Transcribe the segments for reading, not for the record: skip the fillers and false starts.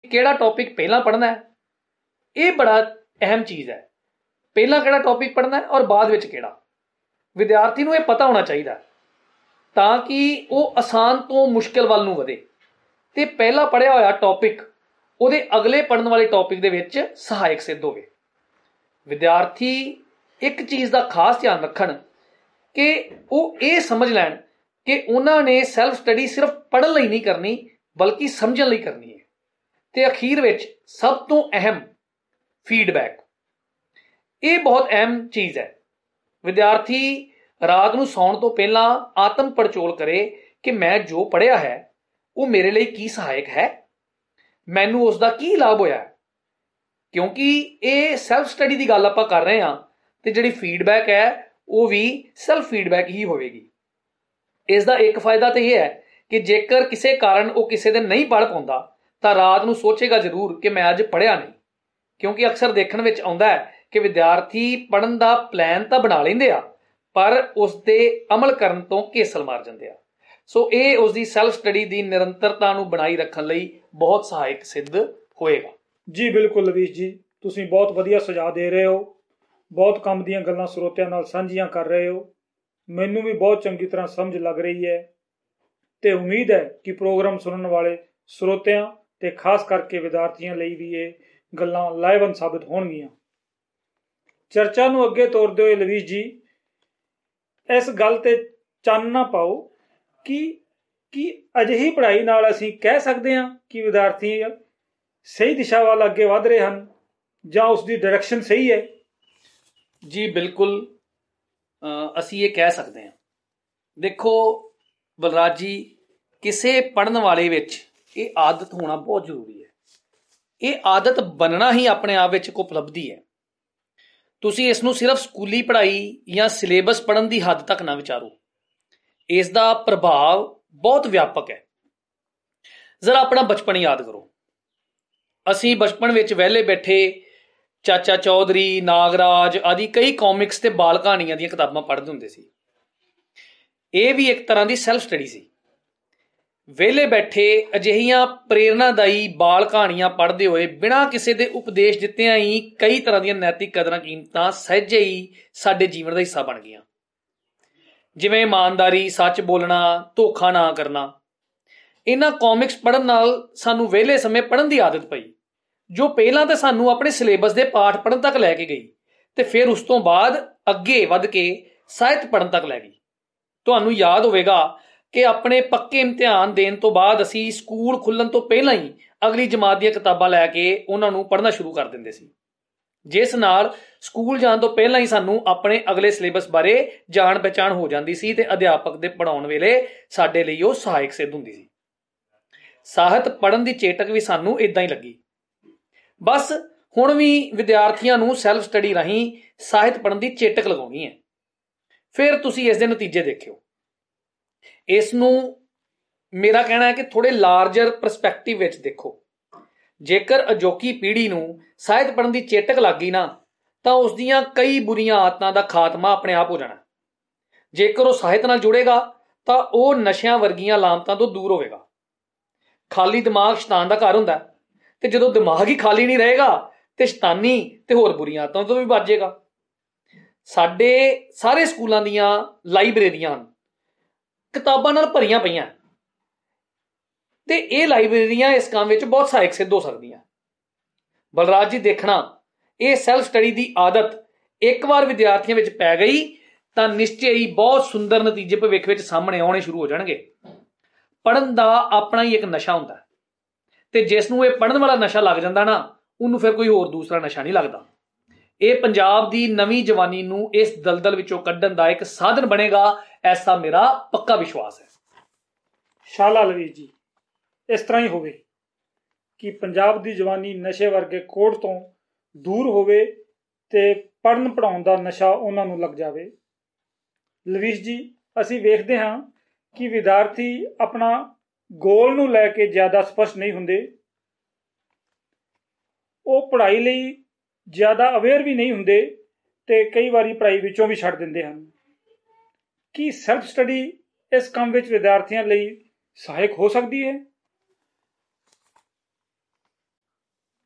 ਕਿਹੜਾ ਟੌਪਿਕ ਪਹਿਲਾਂ ਪੜ੍ਹਨਾ ਹੈ, ਇਹ ਬੜਾ ਅਹਿਮ ਚੀਜ਼ ਹੈ। ਪਹਿਲਾਂ ਕਿਹੜਾ ਟੌਪਿਕ ਪੜ੍ਹਨਾ ਔਰ ਬਾਅਦ ਵਿੱਚ ਕਿਹੜਾ, ਵਿਦਿਆਰਥੀ ਨੂੰ ਇਹ ਪਤਾ ਹੋਣਾ ਚਾਹੀਦਾ ਤਾਂ ਕਿ ਉਹ ਆਸਾਨ ਤੋਂ ਮੁਸ਼ਕਿਲ ਵੱਲ ਨੂੰ ਵਧੇ ਅਤੇ ਪਹਿਲਾਂ ਪੜ੍ਹਿਆ ਹੋਇਆ ਟੌਪਿਕ ਉਹਦੇ ਅਗਲੇ ਪੜ੍ਹਨ ਵਾਲੇ ਟੌਪਿਕ ਦੇ ਵਿੱਚ ਸਹਾਇਕ ਸਿੱਧ ਹੋਵੇ। ਵਿਦਿਆਰਥੀ ਇੱਕ ਚੀਜ਼ ਦਾ ਖਾਸ ਧਿਆਨ ਰੱਖਣ ਕਿ ਉਹ ਇਹ ਸਮਝ ਲੈਣ ਕਿ ਉਹਨਾਂ ਨੇ ਸੈਲਫ ਸਟੱਡੀ ਸਿਰਫ ਪੜ੍ਹਨ ਲਈ ਨਹੀਂ ਕਰਨੀ ਬਲਕਿ ਸਮਝਣ ਲਈ ਕਰਨੀ ਹੈ। ਅਤੇ ਅਖੀਰ ਵਿੱਚ ਸਭ ਤੋਂ ਅਹਿਮ ਫੀਡਬੈਕ, ਇਹ ਬਹੁਤ ਅਹਿਮ ਚੀਜ਼ ਹੈ। ਵਿਦਿਆਰਥੀ ਰਾਤ ਨੂੰ ਸੌਣ ਤੋਂ ਪਹਿਲਾਂ ਆਤਮ ਪੜਚੋਲ ਕਰੇ ਕਿ ਮੈਂ ਜੋ ਪੜ੍ਹਿਆ ਹੈ ਉਹ ਮੇਰੇ ਲਈ ਕੀ ਸਹਾਇਕ ਹੈ, ਮੈਨੂੰ ਉਸ ਦਾ ਕੀ ਲਾਭ ਹੋਇਆ। ਕਿਉਂਕਿ ਇਹ ਸੈਲਫ ਸਟੱਡੀ ਦੀ ਗੱਲ ਆਪਾਂ ਕਰ ਰਹੇ ਹਾਂ ਅਤੇ ਜਿਹੜੀ ਫੀਡਬੈਕ ਹੈ ਉਹ ਵੀ ਸੈਲਫ ਫੀਡਬੈਕ ਹੀ ਹੋਵੇਗੀ। ਇਸ ਦਾ ਇੱਕ ਫਾਇਦਾ ਤਾਂ ਇਹ ਹੈ ਕਿ ਜੇਕਰ ਕਿਸੇ ਕਾਰਨ ਉਹ ਕਿਸੇ ਦਿਨ ਨਹੀਂ ਪੜ੍ਹ ਪਾਉਂਦਾ ਤਾਂ ਰਾਤ ਨੂੰ ਸੋਚੇਗਾ ਜ਼ਰੂਰ ਕਿ ਮੈਂ ਅੱਜ ਪੜ੍ਹਿਆ ਨਹੀਂ। ਕਿਉਂਕਿ ਅਕਸਰ ਦੇਖਣ ਵਿੱਚ ਆਉਂਦਾ ਹੈ ਕਿ ਵਿਦਿਆਰਥੀ ਪੜ੍ਹਨ ਦਾ ਪਲਾਨ ਤਾਂ ਬਣਾ ਲੈਂਦੇ ਆ ਪਰ ਉਸ ਦੇ ਅਮਲ ਕਰਨ ਤੋਂ ਘੇਸਲ ਮਾਰ ਜਾਂਦੇ ਆ। ਸੋ ਇਹ ਉਸ ਦੀ ਸੈਲਫ ਸਟੱਡੀ ਦੀ ਨਿਰੰਤਰਤਾ ਨੂੰ ਬਣਾਈ ਰੱਖਣ ਲਈ ਬਹੁਤ ਸਹਾਇਕ ਸਿੱਧ ਹੋਏਗਾ। ਜੀ ਬਿਲਕੁਲ ਲਵੀਸ਼ ਜੀ, ਤੁਸੀਂ ਬਹੁਤ ਵਧੀਆ ਸੁਝਾਅ ਦੇ ਰਹੇ ਹੋ, ਬਹੁਤ ਕੰਮ ਦੀਆਂ ਗੱਲਾਂ ਸਰੋਤਿਆਂ ਨਾਲ ਸਾਂਝੀਆਂ ਕਰ ਰਹੇ ਹੋ। ਮੈਨੂੰ ਵੀ ਬਹੁਤ ਚੰਗੀ ਤਰ੍ਹਾਂ ਸਮਝ ਲੱਗ ਰਹੀ ਹੈ ਅਤੇ ਉਮੀਦ ਹੈ ਕਿ ਪ੍ਰੋਗਰਾਮ ਸੁਣਨ ਵਾਲੇ ਸਰੋਤਿਆਂ ਅਤੇ ਖਾਸ ਕਰਕੇ ਵਿਦਿਆਰਥੀਆਂ ਲਈ ਵੀ ਇਹ ਗੱਲਾਂ ਲਾਹੇਵੰਦ ਸਾਬਿਤ ਹੋਣਗੀਆਂ। ਚਰਚਾ ਨੂੰ ਅੱਗੇ ਤੋਰਦੇ ਹੋਏ ਲਵੀਸ਼ ਜੀ, ਇਸ ਗੱਲ 'ਤੇ ਚਾਨਣਾ ਪਾਓ ਕਿ ਅਜਿਹੀ ਪੜ੍ਹਾਈ ਨਾਲ ਅਸੀਂ ਕਹਿ ਸਕਦੇ ਹਾਂ ਕਿ ਵਿਦਿਆਰਥੀ ਸਹੀ ਦਿਸ਼ਾ ਵੱਲ ਅੱਗੇ ਵਧ ਰਹੇ ਹਨ ਜਾਂ ਉਸ ਦੀ ਡਾਇਰੈਕਸ਼ਨ ਸਹੀ ਹੈ। ਜੀ ਬਿਲਕੁਲ, ਅਸੀਂ ਇਹ ਕਹਿ ਸਕਦੇ ਹਾਂ। ਦੇਖੋ ਬਲਰਾਜ ਜੀ, ਕਿਸੇ ਪੜ੍ਹਨ ਵਾਲੇ ਵਿੱਚ ਇਹ ਆਦਤ ਹੋਣਾ ਬਹੁਤ ਜ਼ਰੂਰੀ ਹੈ। ਇਹ ਆਦਤ ਬਣਨਾ ਹੀ ਆਪਣੇ ਆਪ ਵਿੱਚ ਇੱਕ ਉਪਲਬਧੀ ਹੈ। ਤੁਸੀਂ ਇਸ ਨੂੰ ਸਿਰਫ ਸਕੂਲੀ ਪੜ੍ਹਾਈ ਜਾਂ ਸਿਲੇਬਸ ਪੜ੍ਹਨ ਦੀ ਹੱਦ ਤੱਕ ਨਾ ਵਿਚਾਰੋ, ਇਸ ਦਾ ਪ੍ਰਭਾਵ ਬਹੁਤ ਵਿਆਪਕ ਹੈ। ਜ਼ਰਾ ਆਪਣਾ ਬਚਪਨ ਯਾਦ ਕਰੋ। ਅਸੀਂ ਬਚਪਨ ਵਿੱਚ ਵਿਹਲੇ ਬੈਠੇ ਚਾਚਾ ਚੌਧਰੀ, ਨਾਗਰਾਜ ਆਦਿ ਕਈ ਕਾਮਿਕਸ ਅਤੇ ਬਾਲ ਕਹਾਣੀਆਂ ਦੀਆਂ ਕਿਤਾਬਾਂ ਪੜ੍ਹਦੇ ਹੁੰਦੇ ਸੀ। ਇਹ ਵੀ ਇੱਕ ਤਰ੍ਹਾਂ ਦੀ ਸੈਲਫ ਸਟੱਡੀ ਸੀ। ਵਿਹਲੇ ਬੈਠੇ ਅਜਿਹੀਆਂ ਪ੍ਰੇਰਨਾਦਾਈ ਬਾਲ ਕਹਾਣੀਆਂ ਪੜ੍ਹਦੇ ਹੋਏ ਬਿਨਾਂ ਕਿਸੇ ਦੇ ਉਪਦੇਸ਼ ਦਿੱਤਿਆਂ ਹੀ ਕਈ ਤਰ੍ਹਾਂ ਦੀਆਂ ਨੈਤਿਕ ਕਦਰਾਂ ਕੀਮਤਾਂ ਸਹਿਜੇ ਹੀ ਸਾਡੇ ਜੀਵਨ ਦਾ ਹਿੱਸਾ ਬਣ ਗਈਆਂ। ਜਿਵੇਂ ਇਮਾਨਦਾਰੀ, ਸੱਚ ਬੋਲਣਾ, ਧੋਖਾ ਨਾ ਕਰਨਾ। ਇਹਨਾਂ ਕਾਮਿਕਸ ਪੜ੍ਹਨ ਨਾਲ ਸਾਨੂੰ ਵਿਹਲੇ ਸਮੇਂ ਪੜ੍ਹਨ ਦੀ ਆਦਤ ਪਈ, ਜੋ ਪਹਿਲਾਂ ਤਾਂ ਸਾਨੂੰ ਆਪਣੇ ਸਿਲੇਬਸ ਦੇ ਪਾਠ ਪੜ੍ਹਨ ਤੱਕ ਲੈ ਕੇ ਗਈ ਅਤੇ ਫਿਰ ਉਸ ਤੋਂ ਬਾਅਦ ਅੱਗੇ ਵੱਧ ਕੇ ਸਾਹਿਤ ਪੜ੍ਹਨ ਤੱਕ ਲੈ ਗਈ। ਤੁਹਾਨੂੰ ਯਾਦ ਹੋਵੇਗਾ ਕਿ ਆਪਣੇ ਪੱਕੇ ਇਮਤਿਹਾਨ ਦੇਣ ਤੋਂ ਬਾਅਦ ਅਸੀਂ ਸਕੂਲ ਖੁੱਲ੍ਹਣ ਤੋਂ ਪਹਿਲਾਂ ਹੀ ਅਗਲੀ ਜਮਾਤ ਦੀਆਂ ਕਿਤਾਬਾਂ ਲੈ ਕੇ ਉਹਨਾਂ ਨੂੰ ਪੜ੍ਹਨਾ ਸ਼ੁਰੂ ਕਰ ਦਿੰਦੇ ਸੀ, ਜਿਸ ਨਾਲ ਸਕੂਲ ਜਾਣ ਤੋਂ ਪਹਿਲਾਂ ਹੀ ਸਾਨੂੰ ਆਪਣੇ ਅਗਲੇ ਸਿਲੇਬਸ ਬਾਰੇ ਜਾਣ ਪਹਿਚਾਣ ਹੋ ਜਾਂਦੀ ਸੀ ਅਤੇ ਅਧਿਆਪਕ ਦੇ ਪੜ੍ਹਾਉਣ ਵੇਲੇ ਸਾਡੇ ਲਈ ਉਹ ਸਹਾਇਕ ਸਿੱਧ ਹੁੰਦੀ ਸੀ। ਸਾਹਿਤ ਪੜ੍ਹਨ ਦੀ ਚੇਟਕ ਵੀ ਸਾਨੂੰ ਇੱਦਾਂ ਹੀ ਲੱਗੀ। ਬਸ ਹੁਣ ਵੀ ਵਿਦਿਆਰਥੀਆਂ ਨੂੰ ਸੈਲਫ ਸਟੱਡੀ ਰਾਹੀਂ ਸਾਹਿਤ ਪੜ੍ਹਨ ਦੀ ਚੇਟਕ ਲਗਾਉਣੀ ਹੈ। ਫਿਰ ਤੁਸੀਂ ਇਸ ਦੇ ਨਤੀਜੇ ਦੇਖਿਓ। ਇਸ ਨੂੰ ਮੇਰਾ ਕਹਿਣਾ ਹੈ ਕਿ ਥੋੜ੍ਹੇ ਲਾਰਜਰ ਪਰਸਪੈਕਟਿਵ ਵਿੱਚ ਦੇਖੋ। ਜੇਕਰ ਅਜੋਕੀ ਪੀੜ੍ਹੀ ਨੂੰ ਸਾਹਿਤ ਪੜ੍ਹਨ ਦੀ ਚੇਟਕ ਲੱਗ ਗਈ ਨਾ ਤਾਂ ਉਸ ਦੀਆਂ ਕਈ ਬੁਰੀਆਂ ਆਦਤਾਂ ਦਾ ਖਾਤਮਾ ਆਪਣੇ ਆਪ ਹੋ ਜਾਣਾ। ਜੇਕਰ ਉਹ ਸਾਹਿਤ ਨਾਲ ਜੁੜੇਗਾ ਤਾਂ ਉਹ ਨਸ਼ਿਆਂ ਵਰਗੀਆਂ ਲਾਮਤਾਂ ਤੋਂ ਦੂਰ ਹੋਵੇਗਾ। ਖਾਲੀ ਦਿਮਾਗ ਸ਼ੈਤਾਨ ਦਾ ਘਰ ਹੁੰਦਾ ਅਤੇ ਜਦੋਂ ਦਿਮਾਗ ਹੀ ਖਾਲੀ ਨਹੀਂ ਰਹੇਗਾ ਤੇ ਸ਼ੈਤਾਨੀ ਤੇ ਹੋਰ ਬੁਰੀਆਂ ਆਦਤਾਂ ਤੋਂ ਵੀ ਬਚ ਜਾਏਗਾ। ਸਾਡੇ ਸਾਰੇ ਸਕੂਲਾਂ ਦੀਆਂ ਲਾਇਬ੍ਰੇਰੀਆਂ ਹਨ, ਕਿਤਾਬਾਂ ਨਾਲ ਭਰੀਆਂ ਪਈਆਂ, ਤੇ ਇਹ ਲਾਇਬ੍ਰੇਰੀਆਂ ਇਸ ਕੰਮ ਵਿੱਚ ਬਹੁਤ ਸਹਾਇਕ ਸਿੱਧ ਹੋ ਸਕਦੀਆਂ। ਬਲਰਾਜ ਜੀ, ਦੇਖਣਾ ਇਹ ਸੈਲਫ ਸਟੱਡੀ ਦੀ ਆਦਤ ਇੱਕ ਵਾਰ ਵਿਦਿਆਰਥੀਆਂ ਵਿੱਚ ਪੈ ਗਈ ਤਾਂ ਨਿਸ਼ਚੇ ਹੀ ਬਹੁਤ ਸੁੰਦਰ ਨਤੀਜੇ ਭਵਿੱਖ ਵਿੱਚ ਸਾਹਮਣੇ ਆਉਣੇ ਸ਼ੁਰੂ ਹੋ ਜਾਣਗੇ। ਪੜ੍ਹਨ ਦਾ ਆਪਣਾ ਹੀ ਇੱਕ ਨਸ਼ਾ ਹੁੰਦਾ ਅਤੇ ਜਿਸ ਨੂੰ ਇਹ ਪੜ੍ਹਨ ਵਾਲਾ ਨਸ਼ਾ ਲੱਗ ਜਾਂਦਾ ਨਾ, ਉਹਨੂੰ ਫਿਰ ਕੋਈ ਹੋਰ ਦੂਸਰਾ ਨਸ਼ਾ ਨਹੀਂ ਲੱਗਦਾ। ਇਹ ਪੰਜਾਬ ਦੀ ਨਵੀਂ ਜਵਾਨੀ ਨੂੰ ਇਸ ਦਲਦਲ ਵਿੱਚੋਂ ਕੱਢਣ ਦਾ ਇੱਕ ਸਾਧਨ ਬਣੇਗਾ, ਐਸਾ ਮੇਰਾ ਪੱਕਾ ਵਿਸ਼ਵਾਸ ਹੈ। ਸ਼ਾਲਾ ਲਵੀਸ਼ ਜੀ, ਇਸ ਤਰ੍ਹਾਂ ਹੀ ਹੋਵੇ ਕਿ ਪੰਜਾਬ ਦੀ ਜਵਾਨੀ ਨਸ਼ੇ ਵਰਗੇ ਕੋੜ ਤੋਂ ਦੂਰ ਹੋਵੇ ਅਤੇ ਪੜ੍ਹਨ ਪੜ੍ਹਾਉਣ ਦਾ ਨਸ਼ਾ ਉਹਨਾਂ ਨੂੰ ਲੱਗ ਜਾਵੇ। ਲਵੀਸ਼ ਜੀ, ਅਸੀਂ ਵੇਖਦੇ ਹਾਂ ਕਿ ਵਿਦਿਆਰਥੀ ਆਪਣਾ ਗੋਲ ਨੂੰ ਲੈ ਕੇ ਜ਼ਿਆਦਾ ਸਪਸ਼ਟ ਨਹੀਂ ਹੁੰਦੇ। ਉਹ ਪੜ੍ਹਾਈ ਲਈ ਜ਼ਿਆਦਾ ਅਵੇਅਰ ਵੀ ਨਹੀਂ ਹੁੰਦੇ ਅਤੇ ਕਈ ਵਾਰੀ ਪੜ੍ਹਾਈ ਵਿੱਚੋਂ ਵੀ ਛੱਡ ਦਿੰਦੇ ਹਨ। ਕੀ ਸੈਲਫ ਸਟੱਡੀ ਇਸ ਕੰਮ ਵਿੱਚ ਵਿਦਿਆਰਥੀਆਂ ਲਈ ਸਹਾਇਕ ਹੋ ਸਕਦੀ ਹੈ?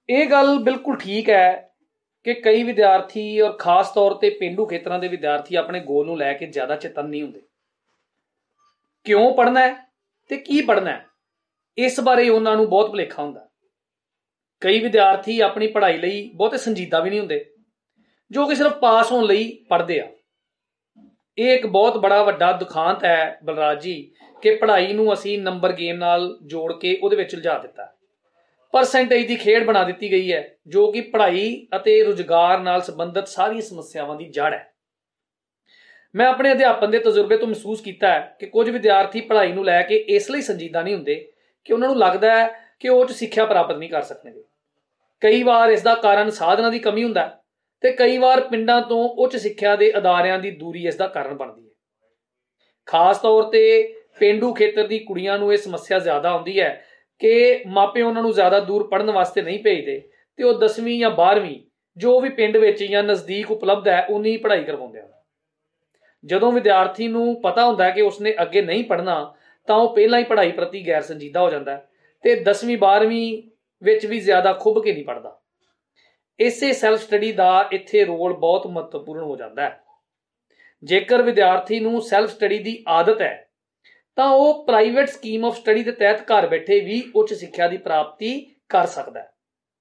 ਇਹ ਗੱਲ ਬਿਲਕੁਲ ਠੀਕ ਹੈ ਕਿ ਕਈ ਵਿਦਿਆਰਥੀ ਔਰ ਖਾਸ ਤੌਰ ਤੇ ਪੇਂਡੂ ਖੇਤਰਾਂ ਦੇ ਵਿਦਿਆਰਥੀ ਆਪਣੇ ਗੋਲ ਨੂੰ ਲੈ ਕੇ ਜ਼ਿਆਦਾ ਚੇਤੰਨ ਨਹੀਂ ਹੁੰਦੇ। ਕਿਉਂ ਪੜ੍ਹਨਾ ਹੈ ਤੇ ਕੀ ਪੜ੍ਹਨਾ ਹੈ, ਇਸ ਬਾਰੇ ਉਹਨਾਂ ਨੂੰ ਬਹੁਤ ਭੁਲੇਖਾ ਹੁੰਦਾ। ਕਈ ਵਿਦਿਆਰਥੀ ਆਪਣੀ ਪੜ੍ਹਾਈ ਲਈ ਬਹੁਤੇ ਸੰਜੀਦਾ ਵੀ ਨਹੀਂ ਹੁੰਦੇ, ਜੋ ਕਿ ਸਿਰਫ ਪਾਸ ਹੋਣ ਲਈ ਪੜ੍ਹਦੇ ਆ। ਇਹ ਇੱਕ ਬਹੁਤ ਬੜਾ ਵੱਡਾ ਦੁਖਾਂਤ ਹੈ ਬਲਰਾਜ ਜੀ, ਕਿ ਪੜ੍ਹਾਈ ਨੂੰ ਅਸੀਂ ਨੰਬਰ ਗੇਮ ਨਾਲ ਜੋੜ ਕੇ ਉਹਦੇ ਵਿੱਚ ਉਲਝਾ ਦਿੱਤਾ, ਪਰਸੈਂਟੇਜ ਦੀ ਖੇਡ ਬਣਾ ਦਿੱਤੀ ਗਈ ਹੈ, ਜੋ ਕਿ ਪੜ੍ਹਾਈ ਅਤੇ ਰੁਜ਼ਗਾਰ ਨਾਲ ਸੰਬੰਧਿਤ ਸਾਰੀਆਂ ਸਮੱਸਿਆਵਾਂ ਦੀ ਜੜ ਹੈ। ਮੈਂ ਆਪਣੇ ਅਧਿਆਪਨ ਦੇ ਤਜਰਬੇ ਤੋਂ ਮਹਿਸੂਸ ਕੀਤਾ ਹੈ ਕਿ ਕੁਝ ਵਿਦਿਆਰਥੀ ਪੜ੍ਹਾਈ ਨੂੰ ਲੈ ਕੇ ਇਸ ਲਈ ਸੰਜੀਦਾ ਨਹੀਂ ਹੁੰਦੇ ਕਿ ਉਹਨਾਂ ਨੂੰ ਲੱਗਦਾ ਹੈ ਕਿ ਉਹ ਉੱਚ ਸਿੱਖਿਆ ਪ੍ਰਾਪਤ ਨਹੀਂ ਕਰ ਸਕਣਗੇ। ਕਈ ਵਾਰ ਇਸ ਦਾ ਕਾਰਨ ਸਾਧਨਾਂ ਦੀ ਕਮੀ ਹੁੰਦਾ ਤੇ ਕਈ ਵਾਰ ਪਿੰਡਾਂ ਤੋਂ ਉੱਚ ਸਿੱਖਿਆ ਦੇ ਅਦਾਰਿਆਂ ਦੀ ਦੂਰੀ ਇਸ ਦਾ ਕਾਰਨ ਬਣਦੀ ਹੈ। ਖਾਸ ਤੌਰ ਤੇ ਪੇਂਡੂ ਖੇਤਰ ਦੀ ਕੁੜੀਆਂ ਨੂੰ ਇਹ ਸਮੱਸਿਆ ਜ਼ਿਆਦਾ ਆਉਂਦੀ ਹੈ ਕਿ ਮਾਪੇ ਉਹਨਾਂ ਨੂੰ ਜ਼ਿਆਦਾ ਦੂਰ ਪੜ੍ਹਨ ਵਾਸਤੇ ਨਹੀਂ ਭੇਜਦੇ ਤੇ ਉਹ 10ਵੀਂ ਜਾਂ 12ਵੀਂ ਜੋ ਵੀ ਪਿੰਡ ਵਿੱਚ ਜਾਂ ਨਜ਼ਦੀਕ ਉਪਲਬਧ ਹੈ ਉਨੀ ਹੀ ਪੜ੍ਹਾਈ ਕਰਵਾਉਂਦੇ ਹਨ। ਜਦੋਂ ਵਿਦਿਆਰਥੀ ਨੂੰ ਪਤਾ ਹੁੰਦਾ ਕਿ ਉਸਨੇ ਅੱਗੇ ਨਹੀਂ ਪੜ੍ਹਨਾ ਤਾਂ ਉਹ ਪਹਿਲਾਂ ਹੀ ਪੜ੍ਹਾਈ ਪ੍ਰਤੀ ਗੈਰ ਸੰਜੀਦਾ ਹੋ ਜਾਂਦਾ ਤੇ 10ਵੀਂ 12ਵੀਂ ਵਿੱਚ ਵੀ ਜ਼ਿਆਦਾ ਖੁੱਭ ਕੇ ਨਹੀਂ ਪੜ੍ਹਦਾ। ਇਸੇ ਸੈਲਫ ਸਟੱਡੀ ਦਾ ਇੱਥੇ ਰੋਲ ਬਹੁਤ ਮਹੱਤਵਪੂਰਨ ਹੋ ਜਾਂਦਾ ਹੈ। ਜੇਕਰ ਵਿਦਿਆਰਥੀ ਨੂੰ ਸੈਲਫ ਸਟੱਡੀ ਦੀ ਆਦਤ ਹੈ ਤਾਂ ਉਹ ਪ੍ਰਾਈਵੇਟ ਸਕੀਮ ਆਫ ਸਟੱਡੀ ਦੇ ਤਹਿਤ ਘਰ ਬੈਠੇ ਵੀ ਉੱਚ ਸਿੱਖਿਆ ਦੀ ਪ੍ਰਾਪਤੀ ਕਰ ਸਕਦਾ ਹੈ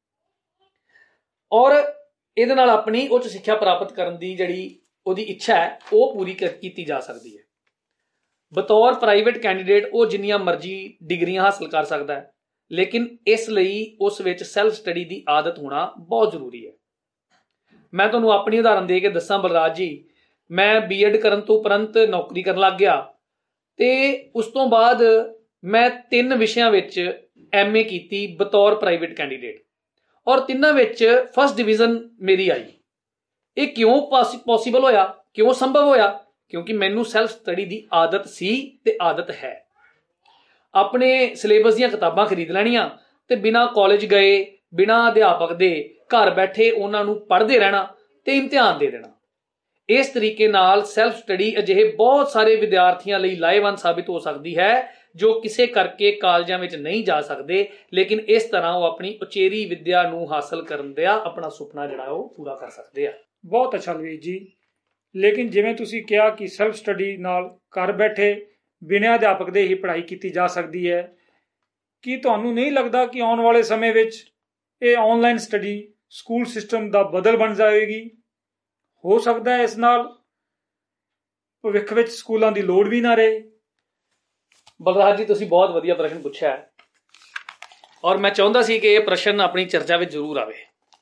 ਔਰ ਇਹਦੇ ਨਾਲ ਆਪਣੀ ਉੱਚ ਸਿੱਖਿਆ ਪ੍ਰਾਪਤ ਕਰਨ ਦੀ ਜਿਹੜੀ ਉਹਦੀ ਇੱਛਾ ਹੈ ਉਹ ਪੂਰੀ ਕੀਤੀ ਜਾ ਸਕਦੀ ਹੈ। ਬਤੌਰ ਪ੍ਰਾਈਵੇਟ ਕੈਂਡੀਡੇਟ ਉਹ ਜਿੰਨੀਆਂ ਮਰਜ਼ੀ ਡਿਗਰੀਆਂ ਹਾਸਲ ਕਰ ਸਕਦਾ ਹੈ, ਲੇਕਿਨ ਇਸ ਲਈ ਉਸ ਵਿੱਚ ਸੈਲਫ ਸਟੱਡੀ ਦੀ ਆਦਤ ਹੋਣਾ ਬਹੁਤ ਜ਼ਰੂਰੀ ਹੈ। ਮੈਂ ਤੁਹਾਨੂੰ ਆਪਣੀ ਉਦਾਹਰਨ ਦੇ ਕੇ ਦੱਸਾਂ ਬਲਰਾਜ ਜੀ, ਮੈਂ ਬੀਐਡ ਕਰਨ ਤੋਂ ਉਪਰੰਤ ਨੌਕਰੀ ਕਰਨ ਲੱਗ ਗਿਆ ਤੇ ਉਸ ਤੋਂ ਬਾਅਦ ਮੈਂ 3 ਵਿਸ਼ਿਆਂ ਵਿੱਚ ਐਮਏ ਕੀਤੀ ਬਤੌਰ ਪ੍ਰਾਈਵੇਟ ਕੈਂਡੀਡੇਟ ਔਰ ਤਿੰਨਾਂ ਵਿੱਚ ਫਸਟ ਡਿਵੀਜ਼ਨ ਮੇਰੀ ਆਈ। ਇਹ ਕਿਉਂ ਪੋਸੀਬਲ ਹੋਇਆ, ਕਿਉਂ ਸੰਭਵ ਹੋਇਆ? ਕਿਉਂਕਿ ਮੈਨੂੰ ਸੈਲਫ ਸਟੱਡੀ ਦੀ ਆਦਤ ਸੀ ਤੇ ਆਦਤ ਹੈ। ਆਪਣੇ ਸਿਲੇਬਸ ਦੀਆਂ ਕਿਤਾਬਾਂ ਖਰੀਦ ਲੈਣੀਆਂ ਤੇ ਬਿਨਾਂ ਕਾਲਜ ਗਏ, ਬਿਨਾਂ ਅਧਿਆਪਕ ਦੇ ਘਰ ਬੈਠੇ ਉਹਨਾਂ ਨੂੰ ਪੜ੍ਹਦੇ ਰਹਿਣਾ ਤੇ ਇਮਤਿਹਾਨ ਦੇ ਦੇਣਾ। ਇਸ ਤਰੀਕੇ ਨਾਲ ਸੈਲਫ ਸਟੱਡੀ ਅਜਿਹੇ ਬਹੁਤ ਸਾਰੇ ਵਿਦਿਆਰਥੀਆਂ ਲਈ ਲਾਹੇਵੰਦ ਸਾਬਿਤ ਹੋ ਸਕਦੀ ਹੈ ਜੋ ਕਿਸੇ ਕਰਕੇ ਕਾਲਜਾਂ ਵਿੱਚ ਨਹੀਂ ਜਾ ਸਕਦੇ, ਲੇਕਿਨ ਇਸ ਤਰ੍ਹਾਂ ਉਹ ਆਪਣੀ ਉਚੇਰੀ ਵਿੱਦਿਆ ਨੂੰ ਹਾਸਲ ਕਰਨ ਦਾ ਆਪਣਾ ਸੁਪਨਾ ਜਿਹੜਾ ਉਹ ਪੂਰਾ ਕਰ ਸਕਦੇ ਆ। ਬਹੁਤ ਅੱਛਾ ਲਵੀਰ ਜੀ। ਲੇਕਿਨ ਜਿਵੇਂ ਤੁਸੀਂ ਕਿਹਾ ਕਿ ਸੈਲਫ ਸਟੱਡੀ ਨਾਲ ਘਰ ਬੈਠੇ ਬਿਨਾਂ ਅਧਿਆਪਕ ਦੇ ਹੀ ਪੜ੍ਹਾਈ ਕੀਤੀ ਜਾ ਸਕਦੀ ਹੈ, ਕੀ ਤੁਹਾਨੂੰ ਨਹੀਂ ਲੱਗਦਾ ਕਿ ਆਉਣ ਵਾਲੇ ਸਮੇਂ ਵਿੱਚ ਇਹ ਆਨਲਾਈਨ ਸਟੱਡੀ ਸਕੂਲ ਸਿਸਟਮ ਦਾ ਬਦਲ ਬਣ ਜਾਵੇਗੀ? ਹੋ ਸਕਦਾ ਹੈ ਇਸ ਨਾਲ ਭਵਿੱਖ ਵਿੱਚ ਸਕੂਲਾਂ ਦੀ ਲੋੜ ਵੀ ਨਾ ਰਹੇ। ਬਲਰਾਜ ਜੀ, ਤੁਸੀਂ ਬਹੁਤ ਵਧੀਆ ਪ੍ਰਸ਼ਨ ਪੁੱਛਿਆ ਹੈ ਔਰ ਮੈਂ ਚਾਹੁੰਦਾ ਸੀ ਕਿ ਇਹ ਪ੍ਰਸ਼ਨ ਆਪਣੀ ਚਰਚਾ ਵਿੱਚ ਜ਼ਰੂਰ ਆਵੇ।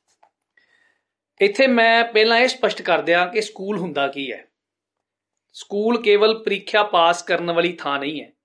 ਇੱਥੇ ਮੈਂ ਪਹਿਲਾਂ ਇਹ ਸਪਸ਼ਟ ਕਰ ਦਿਆਂ ਕਿ ਸਕੂਲ ਹੁੰਦਾ ਕੀ ਹੈ। ਸਕੂਲ ਕੇਵਲ ਪ੍ਰੀਖਿਆ ਪਾਸ ਕਰਨ ਵਾਲੀ ਥਾਂ ਨਹੀਂ ਹੈ।